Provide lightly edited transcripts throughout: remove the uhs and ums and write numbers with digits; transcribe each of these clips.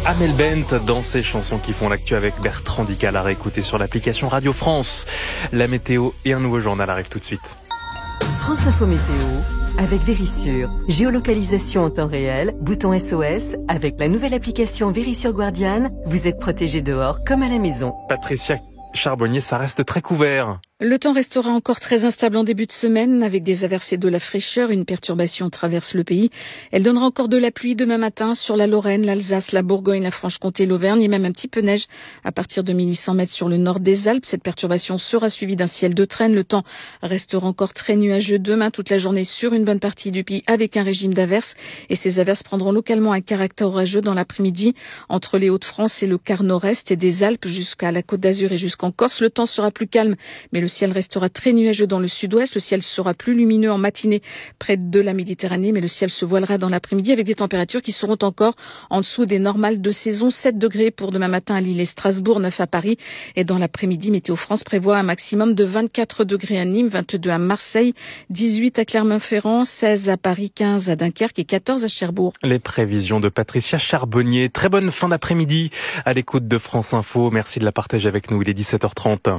Amel Bent dans ses chansons qui font l'actu avec Bertrand Dical à réécouter sur l'application Radio France. La météo et un nouveau journal arrivent tout de suite. France Info Météo avec Vérissure. Géolocalisation en temps réel, bouton SOS. Avec la nouvelle application Vérissure Guardian, vous êtes protégé dehors comme à la maison. Patricia Charbonnier, ça reste très couvert. Le temps restera encore très instable en début de semaine avec des averses et de la fraîcheur. Une perturbation traverse le pays. Elle donnera encore de la pluie demain matin sur la Lorraine, l'Alsace, la Bourgogne, la Franche-Comté, l'Auvergne et même un petit peu neige à partir de 1800 mètres sur le nord des Alpes. Cette perturbation sera suivie d'un ciel de traîne. Le temps restera encore très nuageux demain toute la journée sur une bonne partie du pays avec un régime d'averses. Et ces averses prendront localement un caractère orageux dans l'après-midi entre les Hauts-de-France et le quart nord-est et des Alpes jusqu'à la Côte d'Azur et jusqu'en Corse. Le temps sera plus calme, mais le ciel restera très nuageux dans le sud-ouest. Le ciel sera plus lumineux en matinée près de la Méditerranée, mais le ciel se voilera dans l'après-midi avec des températures qui seront encore en dessous des normales de saison. 7 degrés pour demain matin à Lille et Strasbourg, 9 à Paris. Et dans l'après-midi, Météo France prévoit un maximum de 24 degrés à Nîmes, 22 à Marseille, 18 à Clermont-Ferrand, 16 à Paris, 15 à Dunkerque et 14 à Cherbourg. Les prévisions de Patricia Charbonnier. Très bonne fin d'après-midi à l'écoute de France Info. Merci de la partager avec nous. Il est 17h30.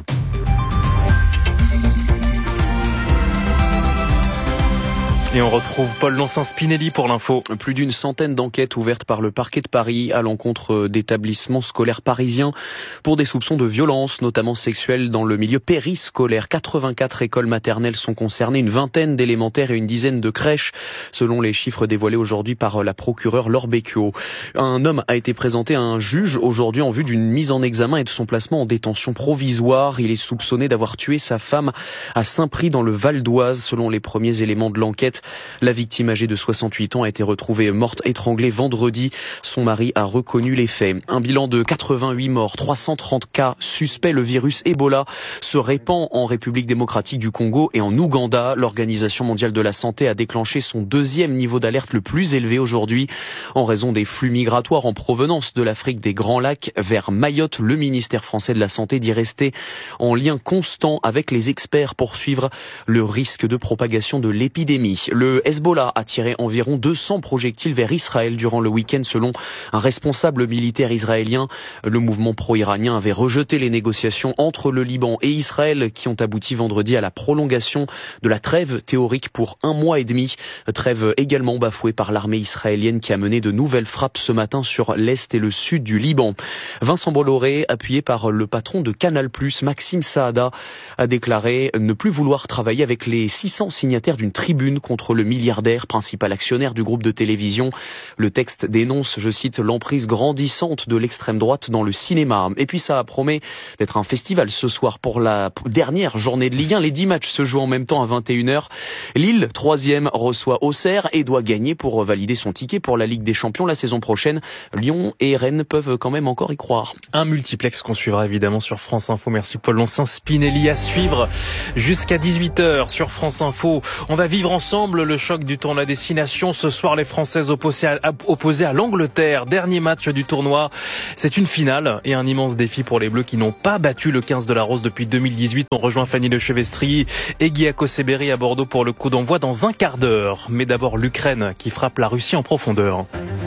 Et on retrouve Paul Lonsin-Spinelli pour l'info. Plus d'une centaine d'enquêtes ouvertes par le parquet de Paris à l'encontre d'établissements scolaires parisiens pour des soupçons de violence, notamment sexuelles dans le milieu périscolaire. 84 écoles maternelles sont concernées, une vingtaine d'élémentaires et une dizaine de crèches, selon les chiffres dévoilés aujourd'hui par la procureure Laure Becchio. Un homme a été présenté à un juge aujourd'hui en vue d'une mise en examen et de son placement en détention provisoire. Il est soupçonné d'avoir tué sa femme à Saint-Prix dans le Val d'Oise, selon les premiers éléments de l'enquête. La victime âgée de 68 ans a été retrouvée morte étranglée vendredi. Son mari a reconnu les faits. Un bilan de 88 morts, 330 cas suspects. Le virus Ebola se répand en République démocratique du Congo et en Ouganda. L'Organisation mondiale de la santé a déclenché son deuxième niveau d'alerte le plus élevé aujourd'hui en raison des flux migratoires en provenance de l'Afrique des Grands Lacs vers Mayotte. Le ministère français de la Santé dit rester en lien constant avec les experts pour suivre le risque de propagation de l'épidémie. Le Hezbollah a tiré environ 200 projectiles vers Israël durant le week-end selon un responsable militaire israélien. Le mouvement pro-iranien avait rejeté les négociations entre le Liban et Israël qui ont abouti vendredi à la prolongation de la trêve théorique pour 1 mois et demi. Trêve également bafouée par l'armée israélienne qui a mené de nouvelles frappes ce matin sur l'est et le sud du Liban. Vincent Bolloré, appuyé par le patron de Canal+, Maxime Saada, a déclaré ne plus vouloir travailler avec les 600 signataires d'une tribune contre le milliardaire, principal actionnaire du groupe de télévision. Le texte dénonce, je cite, l'emprise grandissante de l'extrême droite dans le cinéma. Et puis ça promet d'être un festival ce soir pour la dernière journée de Ligue 1. Les 10 matchs se jouent en même temps à 21h. Lille, 3e, reçoit Auxerre et doit gagner pour valider son ticket pour la Ligue des Champions la saison prochaine. Lyon et Rennes peuvent quand même encore y croire. Un multiplex qu'on suivra évidemment sur France Info. Merci Paul Lonsin-Spinelli. À suivre jusqu'à 18h sur France Info. On va vivre ensemble le choc du tournoi Destination. Ce soir, les Françaises opposées à l'Angleterre. Dernier match du tournoi. C'est une finale et un immense défi pour les Bleus qui n'ont pas battu le 15 de la Rose depuis 2018. On rejoint Fanny Lechevestri et Guy Akoseberi à Bordeaux pour le coup d'envoi dans un quart d'heure. Mais d'abord, l'Ukraine qui frappe la Russie en profondeur.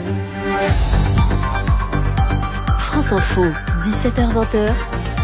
France Info, 17h-20h.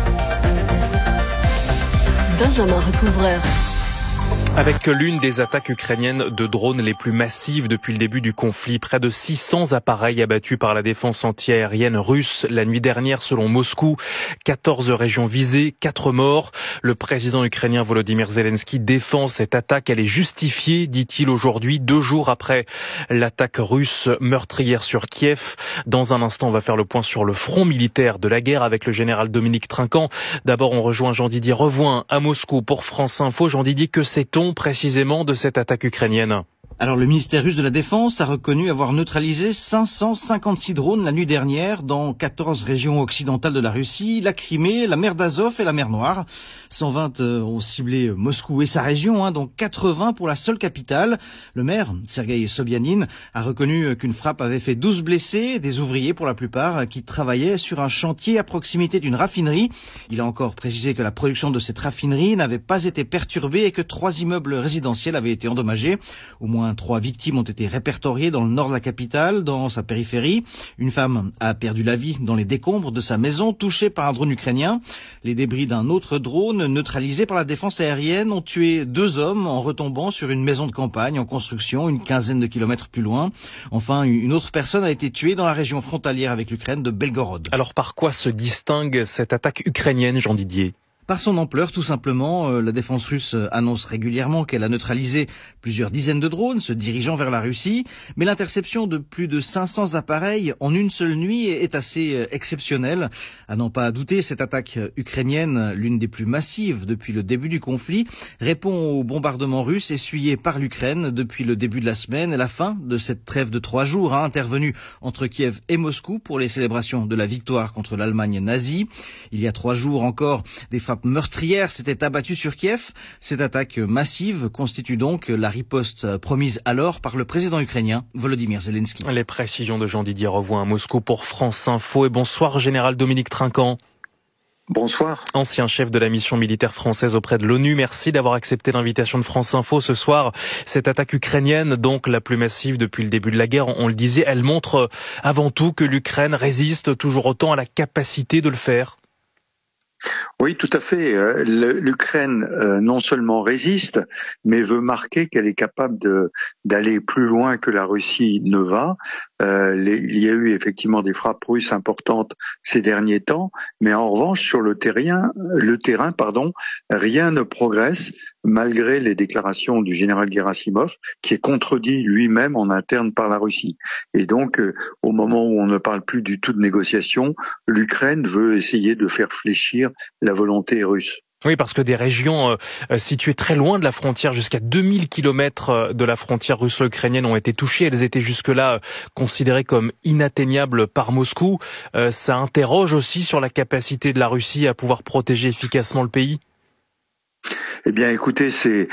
Benjamin Recouvreur. Avec l'une des attaques ukrainiennes de drones les plus massives depuis le début du conflit. Près de 600 appareils abattus par la défense antiaérienne russe la nuit dernière selon Moscou. 14 régions visées, 4 morts. Le président ukrainien Volodymyr Zelensky défend cette attaque. Elle est justifiée, dit-il aujourd'hui, 2 jours après l'attaque russe meurtrière sur Kiev. Dans un instant, on va faire le point sur le front militaire de la guerre avec le général Dominique Trinquant. D'abord, on rejoint Jean-Didier Revoin à Moscou pour France Info. Jean-Didier, que sait-on précisément de cette attaque ukrainienne ? Alors le ministère russe de la Défense a reconnu avoir neutralisé 556 drones la nuit dernière dans 14 régions occidentales de la Russie, la Crimée, la mer d'Azov et la mer Noire. 120 ont ciblé Moscou et sa région, dont 80 pour la seule capitale. Le maire, Sergueï Sobyanin, a reconnu qu'une frappe avait fait 12 blessés, des ouvriers pour la plupart, qui travaillaient sur un chantier à proximité d'une raffinerie. Il a encore précisé que la production de cette raffinerie n'avait pas été perturbée et que 3 immeubles résidentiels avaient été endommagés. Au moins moins 3 victimes ont été répertoriées dans le nord de la capitale, dans sa périphérie. Une femme a perdu la vie dans les décombres de sa maison, touchée par un drone ukrainien. Les débris d'un autre drone, neutralisé par la défense aérienne, ont tué 2 hommes en retombant sur une maison de campagne en construction, une quinzaine de kilomètres plus loin. Enfin, une autre personne a été tuée dans la région frontalière avec l'Ukraine de Belgorod. Alors par quoi se distingue cette attaque ukrainienne, Jean Didier ? Par son ampleur, tout simplement, la défense russe annonce régulièrement qu'elle a neutralisé plusieurs dizaines de drones se dirigeant vers la Russie, mais l'interception de plus de 500 appareils en une seule nuit est assez exceptionnelle. À n'en pas douter, cette attaque ukrainienne, l'une des plus massives depuis le début du conflit, répond aux bombardements russes essuyés par l'Ukraine depuis le début de la semaine et la fin de cette trêve de 3 jours intervenue entre Kiev et Moscou pour les célébrations de la victoire contre l'Allemagne nazie. Il y a 3 jours encore, des frappes meurtrières s'étaient abattues sur Kiev. Cette attaque massive constitue donc la riposte promise alors par le président ukrainien Volodymyr Zelensky. Les précisions de Jean Didier Revoix à Moscou pour France Info. Et bonsoir général Dominique Trinquant. Bonsoir. Ancien chef de la mission militaire française auprès de l'ONU, merci d'avoir accepté l'invitation de France Info ce soir. Cette attaque ukrainienne, donc la plus massive depuis le début de la guerre, on le disait, elle montre avant tout que l'Ukraine résiste toujours autant à la capacité de le faire. Oui, tout à fait. L'Ukraine non seulement résiste, mais veut marquer qu'elle est capable d'aller plus loin que la Russie ne va. Il y a eu effectivement des frappes russes importantes ces derniers temps, mais en revanche sur le terrain, rien ne progresse malgré les déclarations du général Gerasimov, qui est contredit lui-même en interne par la Russie. Et donc, au moment où on ne parle plus du tout de négociation, l'Ukraine veut essayer de faire fléchir la volonté russe. Oui, parce que des régions situées très loin de la frontière, jusqu'à 2000 kilomètres de la frontière russo-ukrainienne ont été touchées. Elles étaient jusque-là considérées comme inatteignables par Moscou. Ça interroge aussi sur la capacité de la Russie à pouvoir protéger efficacement le pays. Eh bien, écoutez, c'est,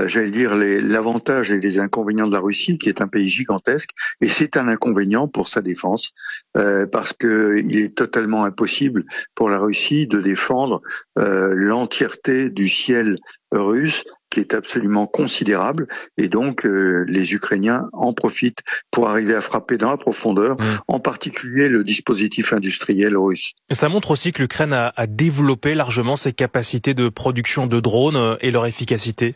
l'avantage et les inconvénients de la Russie, qui est un pays gigantesque, et c'est un inconvénient pour sa défense, parce que il est totalement impossible pour la Russie de défendre l'entièreté du ciel russe, qui est absolument considérable, et donc les Ukrainiens en profitent pour arriver à frapper dans la profondeur, en particulier le dispositif industriel russe. Ça montre aussi que l'Ukraine a développé largement ses capacités de production de drones et leur efficacité.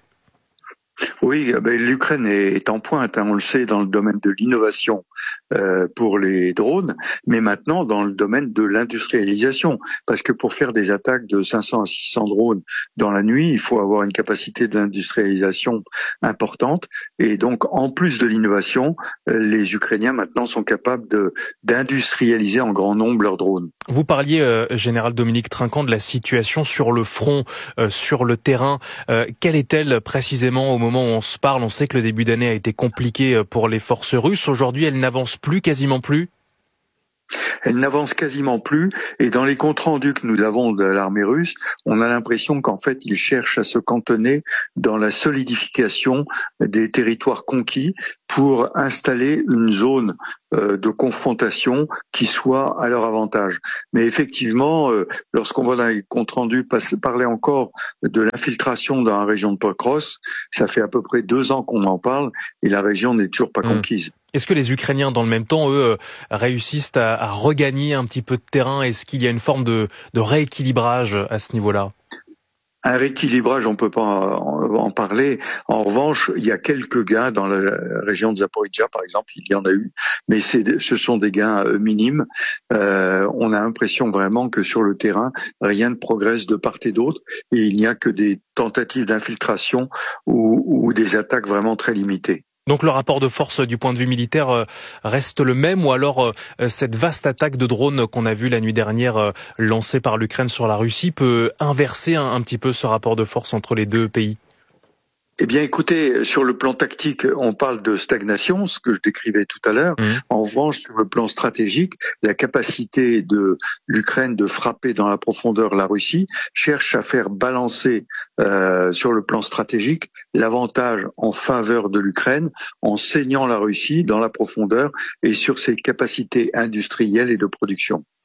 Oui, l'Ukraine est en pointe, on le sait, dans le domaine de l'innovation pour les drones, mais maintenant dans le domaine de l'industrialisation, parce que pour faire des attaques de 500 à 600 drones dans la nuit, il faut avoir une capacité d'industrialisation importante, et donc en plus de l'innovation, les Ukrainiens maintenant sont capables d'industrialiser en grand nombre leurs drones. Vous parliez, général Dominique Trinquant, de la situation sur le front, sur le terrain. Quelle est-elle précisément au moment où on se parle? On sait que le début d'année a été compliqué pour les forces russes. Aujourd'hui, elles n'avancent plus, quasiment plus. Elle n'avance quasiment plus, et dans les comptes rendus que nous avons de l'armée russe, on a l'impression qu'en fait ils cherchent à se cantonner dans la solidification des territoires conquis pour installer une zone de confrontation qui soit à leur avantage. Mais effectivement, lorsqu'on voit dans les comptes rendus parler encore de l'infiltration dans la région de Pokros, ça fait à peu près 2 ans qu'on en parle et la région n'est toujours pas conquise. Est-ce que les Ukrainiens, dans le même temps, eux, réussissent à regagner un petit peu de terrain? Est-ce qu'il y a une forme de rééquilibrage à ce niveau-là? Un rééquilibrage, on peut pas en parler. En revanche, il y a quelques gains dans la région de Zaporijia, par exemple, il y en a eu, mais ce sont des gains minimes. On a l'impression vraiment que sur le terrain, rien ne progresse de part et d'autre, et il n'y a que des tentatives d'infiltration ou des attaques vraiment très limitées. Donc le rapport de force du point de vue militaire reste le même, ou alors cette vaste attaque de drones qu'on a vue la nuit dernière lancée par l'Ukraine sur la Russie peut inverser un petit peu ce rapport de force entre les deux pays? Eh bien, écoutez, sur le plan tactique, on parle de stagnation, ce que je décrivais tout à l'heure. En revanche, sur le plan stratégique, la capacité de l'Ukraine de frapper dans la profondeur la Russie cherche à faire balancer sur le plan stratégique l'avantage en faveur de l'Ukraine en saignant la Russie dans la profondeur et sur ses capacités industrielles et de production.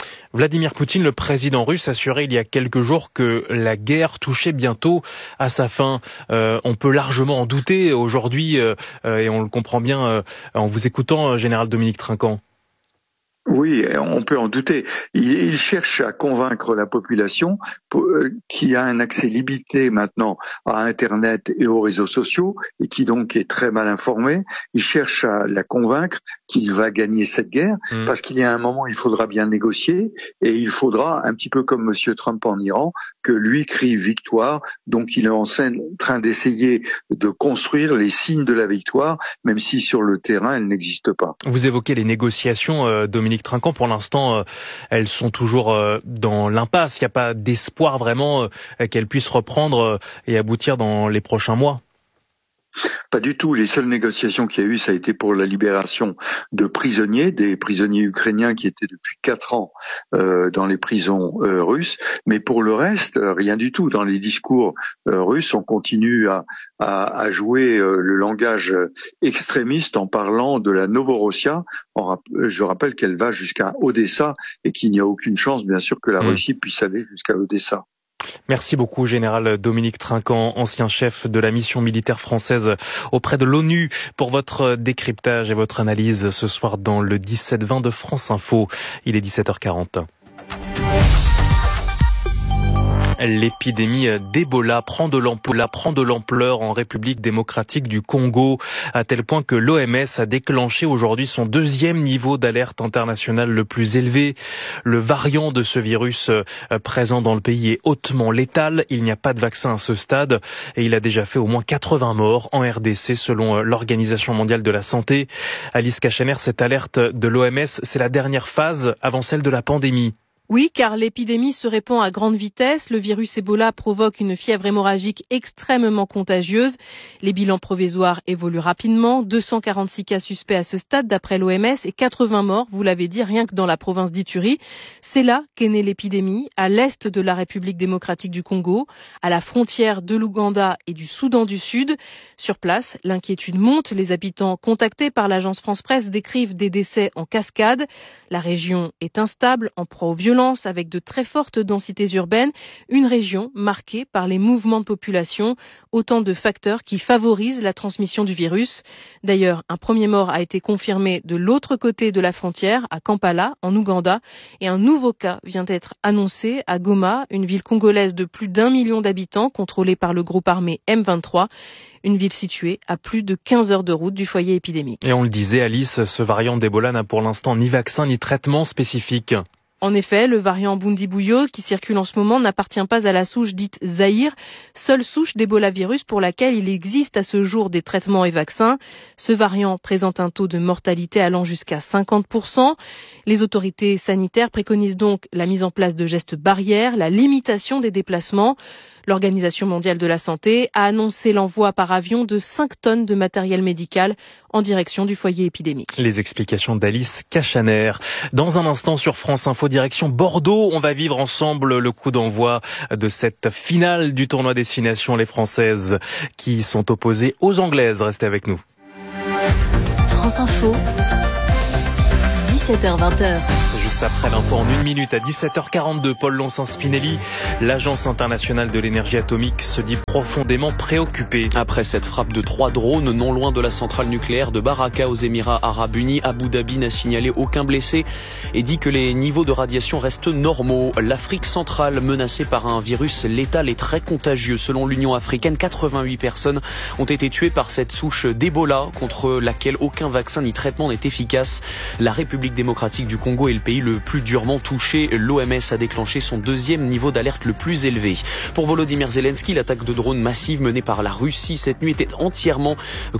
Vladimir Poutine, le président russe, assurait il y a quelques jours que la guerre touchait bientôt à sa fin. On peut largement en douter aujourd'hui, et on le comprend bien en vous écoutant, général Dominique Trinquant. Oui, on peut en douter. Il cherche à convaincre la population qui a un accès limité maintenant à Internet et aux réseaux sociaux et qui donc est très mal informée. Il cherche à la convaincre qu'il va gagner cette guerre parce qu'il y a un moment, il faudra bien négocier et il faudra, un petit peu comme Monsieur Trump en Iran, que lui crie victoire. Donc il est en train d'essayer de construire les signes de la victoire, même si sur le terrain, elle n'existe pas. Vous évoquez les négociations, Dominique Trinquant. Pour l'instant, elles sont toujours dans l'impasse. Il n'y a pas d'espoir vraiment qu'elles puissent reprendre et aboutir dans les prochains mois. Pas du tout. Les seules négociations qu'il y a eu, ça a été pour la libération de prisonniers, des prisonniers ukrainiens qui étaient depuis 4 ans dans les prisons russes. Mais pour le reste, rien du tout. Dans les discours russes, on continue à jouer le langage extrémiste en parlant de la Novorossia. Je rappelle qu'elle va jusqu'à Odessa et qu'il n'y a aucune chance, bien sûr, que la Russie puisse aller jusqu'à Odessa. Merci beaucoup, général Dominique Trinquant, ancien chef de la mission militaire française auprès de l'ONU, pour votre décryptage et votre analyse ce soir dans le 17-20 de France Info. Il est 17h40. L'épidémie d'Ebola prend de l'ampleur en République démocratique du Congo, à tel point que l'OMS a déclenché aujourd'hui son 2e niveau d'alerte internationale le plus élevé. Le variant de ce virus présent dans le pays est hautement létal. Il n'y a pas de vaccin à ce stade et il a déjà fait au moins 80 morts en RDC selon l'Organisation mondiale de la santé. Alice Cachaner, cette alerte de l'OMS, c'est la dernière phase avant celle de la pandémie. Oui, car l'épidémie se répand à grande vitesse. Le virus Ebola provoque une fièvre hémorragique extrêmement contagieuse. Les bilans provisoires évoluent rapidement. 246 cas suspects à ce stade d'après l'OMS et 80 morts, vous l'avez dit, rien que dans la province d'Ituri. C'est là qu'est née l'épidémie, à l'est de la République démocratique du Congo, à la frontière de l'Ouganda et du Soudan du Sud. Sur place, l'inquiétude monte. Les habitants contactés par l'agence France-Presse décrivent des décès en cascade. La région est instable, en proie aux violences, avec de très fortes densités urbaines, une région marquée par les mouvements de population, autant de facteurs qui favorisent la transmission du virus. D'ailleurs, un premier mort a été confirmé de l'autre côté de la frontière, à Kampala, en Ouganda, et un nouveau cas vient d'être annoncé à Goma, une ville congolaise de plus d'1 million d'habitants, contrôlée par le groupe armé M23. Une ville située à plus de 15 heures de route du foyer épidémique. Et on le disait, Alice, ce variant d'Ebola n'a pour l'instant ni vaccin ni traitement spécifique. En effet, le variant Bundibugyo qui circule en ce moment n'appartient pas à la souche dite Zaïre, seule souche d'Ebola virus pour laquelle il existe à ce jour des traitements et vaccins. Ce variant présente un taux de mortalité allant jusqu'à 50%. Les autorités sanitaires préconisent donc la mise en place de gestes barrières, la limitation des déplacements. L'Organisation mondiale de la santé a annoncé l'envoi par avion de 5 tonnes de matériel médical en direction du foyer épidémique. Les explications d'Alice Cachaner. Dans un instant sur France Info, direction Bordeaux, on va vivre ensemble le coup d'envoi de cette finale du tournoi Destination, les Françaises qui sont opposées aux Anglaises. Restez avec nous. France Info, 17h-20h. C'est juste après l'info en 1 minute à 17h42. Paul Lonsin-Spinelli, l'Agence internationale de l'énergie atomique se dit profondément préoccupée. Après cette frappe de 3 drones non loin de la centrale nucléaire de Baraka aux Émirats Arabes Unis, Abu Dhabi n'a signalé aucun blessé et dit que les niveaux de radiation restent normaux. L'Afrique centrale menacée par un virus létal et très contagieux. Selon l'Union africaine, 88 personnes ont été tuées par cette souche d'Ebola contre laquelle aucun vaccin ni traitement n'est efficace. La République démocratique du Congo est le pays le plus durement touché. L'OMS a déclenché son 2e niveau d'alerte le plus élevé. Pour Volodymyr Zelensky, l'attaque de drones massive menée par la Russie cette nuit était entièrement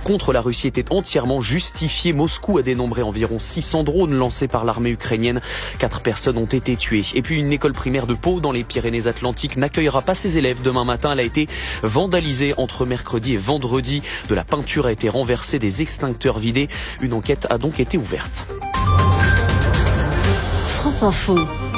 justifiée. Moscou a dénombré environ 600 drones lancés par l'armée ukrainienne. 4 personnes ont été tuées. Et puis une école primaire de Pau dans les Pyrénées-Atlantiques n'accueillera pas ses élèves demain matin. Elle a été vandalisée entre mercredi et vendredi. De la peinture a été renversée, des extincteurs vidés. Une enquête a donc été ouverte. France Info.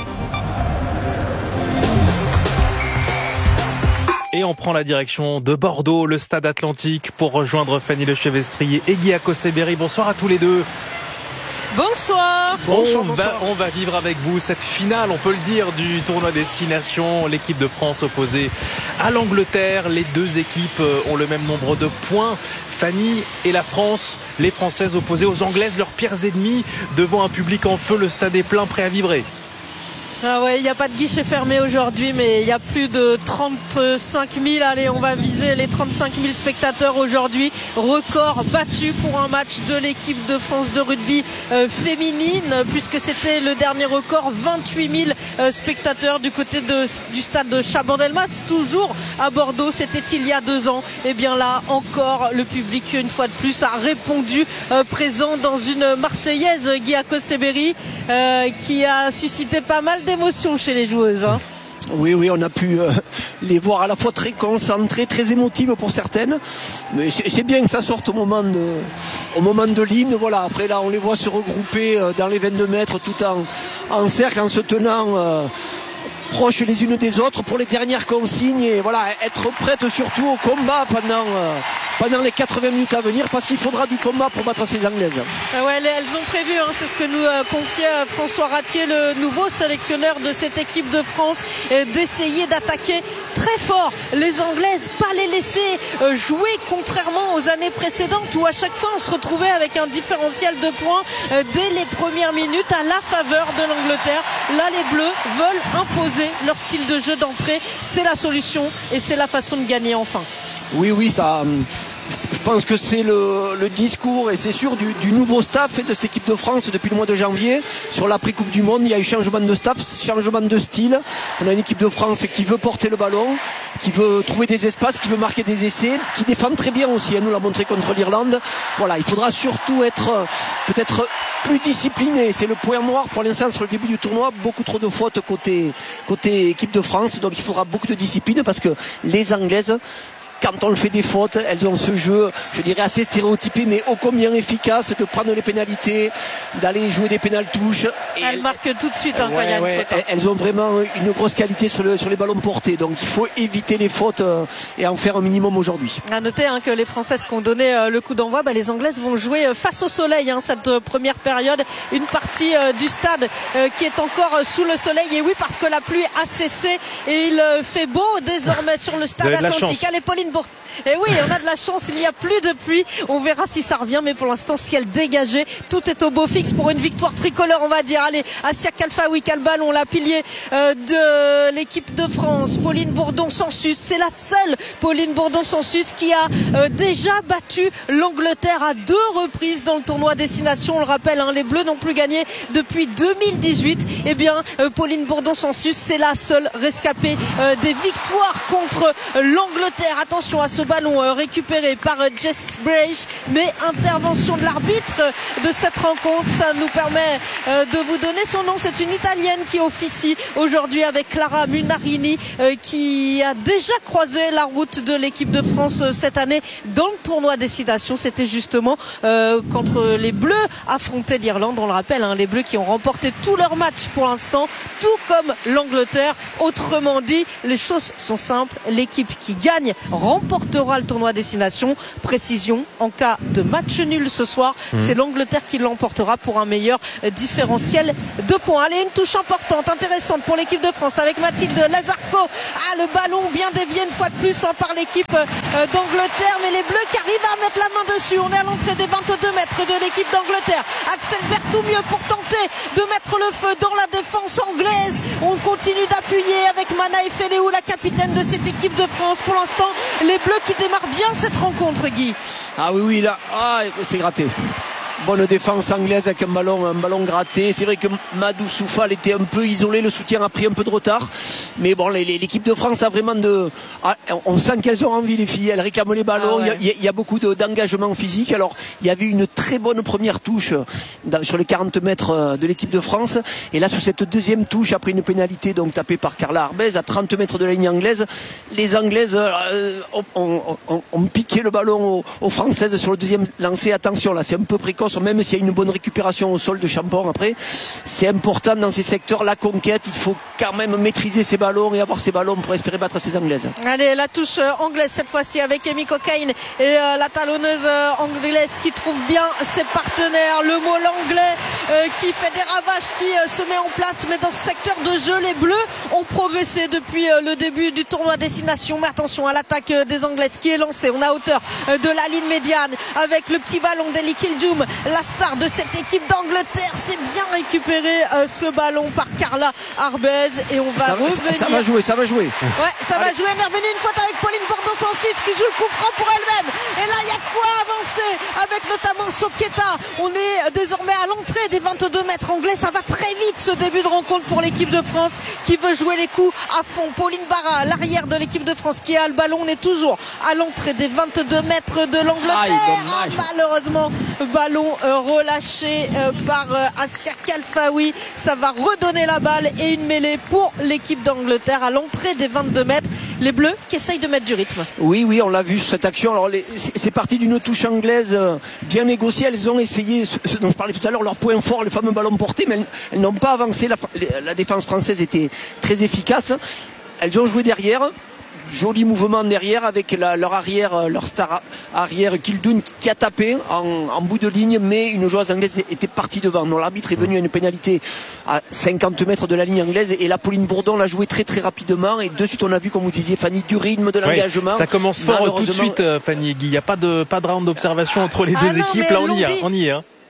Et on prend la direction de Bordeaux, le stade Atlantique, pour rejoindre Fanny Lechevestrier et Guy Acossé-Berry. Bonsoir à tous les deux. Bonsoir. On va vivre avec vous cette finale, on peut le dire, du tournoi Destination. L'équipe de France opposée à l'Angleterre. Les deux équipes ont le même nombre de points. Fanny et la France, les Françaises opposées aux Anglaises, leurs pires ennemis, devant un public en feu, le stade est plein, prêt à vibrer. Ah ouais, il n'y a pas de guichet fermé aujourd'hui, mais il y a plus de 35 000. Allez, on va viser les 35 000 spectateurs aujourd'hui. Record battu pour un match de l'équipe de France de rugby féminine, puisque c'était le dernier record, 28 000 spectateurs du côté du stade de Chabandelmas, toujours à Bordeaux. C'était il y a 2 ans. Et bien là, encore, le public, une fois de plus, a répondu présent dans une Marseillaise, Guy Akoseberi, qui a suscité pas mal d'émotions chez les joueuses. Oui, on a pu les voir à la fois très concentrées, très émotives pour certaines. Mais c'est bien que ça sorte au moment de l'hymne. Voilà. Après là, on les voit se regrouper dans les 22 mètres tout en cercle, en se tenant proches les unes des autres pour les dernières consignes. Et voilà, être prêtes surtout au combat pendant les 80 minutes à venir, parce qu'il faudra du combat pour battre ces Anglaises. Ouais, elles ont prévu, c'est ce que nous confiait François Ratier, le nouveau sélectionneur de cette équipe de France, d'essayer d'attaquer très fort les Anglaises, pas les laisser jouer, contrairement aux années précédentes où à chaque fois on se retrouvait avec un différentiel de points dès les premières minutes à la faveur de l'Angleterre. Là, les Bleus veulent imposer leur style de jeu d'entrée. C'est la solution et c'est la façon de gagner enfin. Oui, ça. Je pense que c'est le discours, et c'est sûr, du nouveau staff de cette équipe de France depuis le mois de janvier. Sur l'après-Coupe du Monde, il y a eu changement de staff, changement de style. On a une équipe de France qui veut porter le ballon, qui veut trouver des espaces, qui veut marquer des essais, qui défend très bien aussi. Elle nous l'a montré contre l'Irlande. Voilà, il faudra surtout être peut-être plus discipliné. C'est le point noir pour l'instant sur le début du tournoi. Beaucoup trop de fautes côté équipe de France. Donc il faudra beaucoup de discipline, parce que les Anglaises, quand on fait des fautes, elles ont ce jeu, je dirais, assez stéréotypé, mais ô combien efficace, de prendre les pénalités, d'aller jouer des pénal-touches. Elles marquent tout de suite quand il y a une faute. Elles ont vraiment une grosse qualité sur les ballons portés. Donc il faut éviter les fautes et en faire un minimum aujourd'hui. À noter que les Françaises qui ont donné le coup d'envoi, les Anglaises vont jouer face au soleil cette première période. Une partie du stade qui est encore sous le soleil. Et oui, parce que la pluie a cessé et il fait beau désormais sur le stade Atlantique. Allez, Pauline. Et oui, on a de la chance, il n'y a plus de pluie. On verra si ça revient, mais pour l'instant, ciel dégagé. Tout est au beau fixe pour une victoire tricolore, on va dire. Allez, Assia Kalfaoui, quel ballon, la pilier de l'équipe de France. Pauline Bourdon-Sansus, c'est la seule Pauline Bourdon-Sansus qui a déjà battu l'Angleterre à 2 reprises dans le tournoi Destination. On le rappelle, les Bleus n'ont plus gagné depuis 2018. Eh bien, Pauline Bourdon-Sansus, c'est la seule rescapée des victoires contre l'Angleterre. Attention à ce ballon récupéré par Jess Brage, mais intervention de l'arbitre de cette rencontre. Ça nous permet de vous donner son nom. C'est une Italienne qui officie aujourd'hui avec Clara Munarini, qui a déjà croisé la route de l'équipe de France cette année dans le tournoi Destination. C'était justement quand les Bleus affrontaient l'Irlande. On le rappelle, les Bleus qui ont remporté tous leurs matchs pour l'instant, tout comme l'Angleterre. Autrement dit, les choses sont simples. L'équipe qui gagne remportera le tournoi Destination. Précision, en cas de match nul ce soir, c'est l'Angleterre qui l'emportera pour un meilleur différentiel de points. Allez, une touche importante, intéressante pour l'équipe de France avec Mathilde Lazarco. Le ballon bien dévié une fois de plus par l'équipe d'Angleterre, mais les Bleus qui arrivent à mettre la main dessus. On est à l'entrée des 22 mètres de l'équipe d'Angleterre. Axel Berthoumieux pour tenter de mettre le feu dans la défense anglaise. On continue d'appuyer avec Mana Efeleou, la capitaine de cette équipe de France. Pour l'instant, les Bleus qui démarrent bien cette rencontre, Guy. Ah oui, là, c'est gratté. Bonne défense anglaise avec un ballon gratté. C'est vrai que Madou Soufal était un peu isolé, le soutien a pris un peu de retard. Mais bon, l'équipe de France a vraiment on sent qu'elles ont envie, les filles. Elles réclament les ballons. Il y a beaucoup d'engagement physique. Alors, il y avait une très bonne première touche sur les 40 mètres de l'équipe de France. Et là, sur cette deuxième touche, après une pénalité donc tapée par Carla Arbez à 30 mètres de la ligne anglaise, les Anglaises ont piqué le ballon aux Françaises sur le deuxième lancer. Attention, là, c'est un peu précoce attention, même s'il y a une bonne récupération au sol de Champon après, c'est important dans ces secteurs, la conquête, il faut quand même maîtriser ses ballons et avoir ses ballons pour espérer battre ces Anglaises. Allez, la touche anglaise cette fois-ci avec Amy Cockaine et la talonneuse anglaise qui trouve bien ses partenaires. Le mot l'anglais qui fait des ravages, qui se met en place, mais dans ce secteur de jeu, les Bleus ont progressé depuis le début du tournoi Destination. Mais attention à l'attaque des Anglaises qui est lancée. On est à hauteur de la ligne médiane avec le petit ballon d'Ellie Kildum, la star de cette équipe d'Angleterre. C'est bien récupéré ce ballon par Carla Arbez et on va revenir. Ça va jouer. Ouais, ça va jouer. Elle est revenue une fois avec Pauline Bourdon-Sansus qui joue le coup franc pour elle-même. Et là, il y a quoi avancer avec notamment Soketa. On est désormais à l'entrée des 22 mètres anglais. Ça va très vite ce début de rencontre pour l'équipe de France qui veut jouer les coups à fond. Pauline Barra, l'arrière de l'équipe de France qui a le ballon. On est toujours à l'entrée des 22 mètres de l'Angleterre. Malheureusement, ballon relâché par Assia Khalfaoui. Ça va redonner la balle et une mêlée pour l'équipe d'Angleterre à l'entrée des 22 mètres. Les Bleus qui essayent de mettre du rythme. Oui, on l'a vu sur cette action. Alors c'est parti d'une touche anglaise bien négociée. Elles ont essayé, ce dont je parlais tout à l'heure, leur point fort, le fameux ballon porté, mais elles n'ont pas avancé. La défense française était très efficace. Elles ont joué derrière. Joli mouvement derrière avec leur arrière, leur star arrière Kildun qui a tapé en bout de ligne, mais une joueuse anglaise était partie devant. Donc l'arbitre est venu à une pénalité à 50 mètres de la ligne anglaise et la Pauline Bourdon l'a joué très très rapidement et de suite on a vu, comme vous disiez Fanny, du rythme, de l'engagement. Ça commence fort tout de suite, Fanny. Il n'y a pas de round d'observation entre les deux équipes. Là on y est.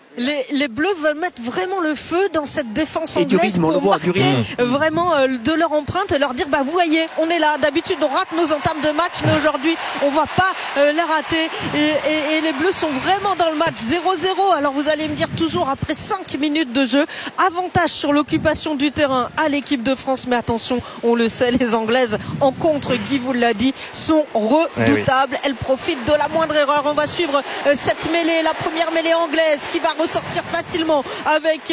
Les Bleus veulent mettre vraiment le feu dans cette défense anglaise et du rythme, on le voit, vraiment de leur empreinte et leur dire vous voyez, on est là. D'habitude on rate nos entames de match, mais aujourd'hui on va pas les rater et les Bleus sont vraiment dans le match 0-0. Alors vous allez me dire toujours après 5 minutes de jeu, avantage sur l'occupation du terrain à l'équipe de France, mais attention, on le sait, les Anglaises en contre, Guy vous l'a dit, sont redoutables. Elles profitent de la moindre erreur. On va suivre cette mêlée, la première mêlée anglaise qui va ressortir facilement avec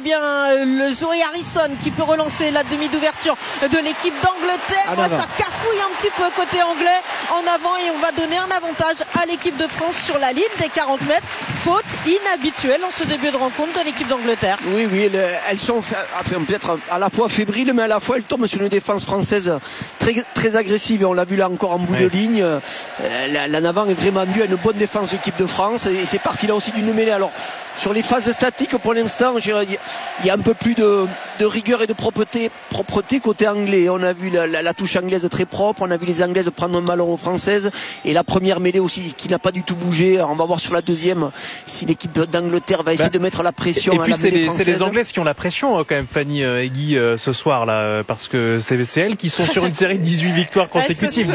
le Zoé Harrison qui peut relancer la demi d'ouverture de l'équipe d'Angleterre. Ça cafouille un petit peu côté anglais en avant et on va donner un avantage à l'équipe de France sur la ligne des 40 mètres. Faute inhabituelle en ce début de rencontre de l'équipe d'Angleterre. Oui, elles sont peut-être à la fois fébriles, mais à la fois elles tombent sur une défense française très, très agressive et on l'a vu là encore en bout de ligne. La Navan est vraiment due à une bonne défense de l'équipe de France et c'est parti là aussi d'une mêlée. Alors sur les phases statiques pour l'instant il y a un peu plus de rigueur et de propreté côté anglais. On a vu la touche anglaise très propre, on a vu les Anglaises prendre un ballon aux Françaises et la première mêlée aussi qui n'a pas du tout bougé. On va voir sur la deuxième si l'équipe d'Angleterre va essayer de mettre la pression. Et puis c'est les Anglaises qui ont la pression quand même, Fanny et Guy, ce soir là, parce que c'est elles qui sont sur une série de 18 victoires consécutives.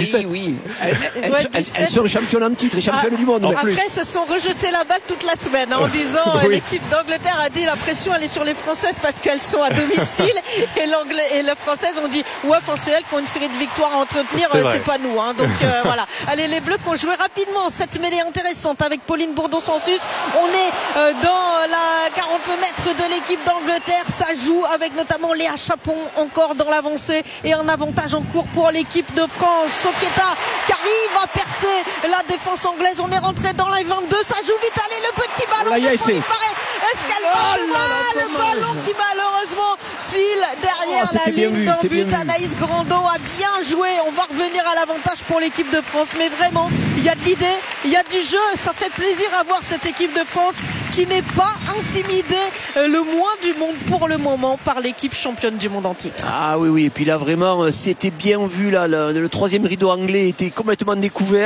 Elles sont championnes en titre et championnes du monde. Après se sont rejetées la balle toute la semaine en disant l'équipe d'Angleterre a dit la pression elle est sur les Françaises parce qu'elles sont à domicile et les Françaises ont dit c'est elles qui ont une série de victoires à entretenir, c'est pas nous donc voilà. Allez, les Bleus qui ont joué rapidement cette mêlée intéressante avec Pauline Bourdon-Sansus. On est dans la 40 mètres de l'équipe d'Angleterre, ça joue avec notamment Léa Chapon encore dans l'avancée et un avantage en cours pour l'équipe de France. Soketa qui arrive à percer la défense anglaise. On est rentré dans la 22, ça joue vite. Allez, le petit ballon est-ce qu'elle va le ballon qui malheureusement file derrière la ligne d'un but. Anaïs Grandot a bien joué. On va revenir à l'avantage pour l'équipe de France, mais vraiment il y a de l'idée, il y a du jeu. Ça fait plaisir à voir cette équipe de France qui n'est pas intimidée le moins du monde pour le moment par l'équipe championne du monde en titre. Oui, et puis là vraiment c'était bien vu là, le troisième rideau anglais était complètement découvert.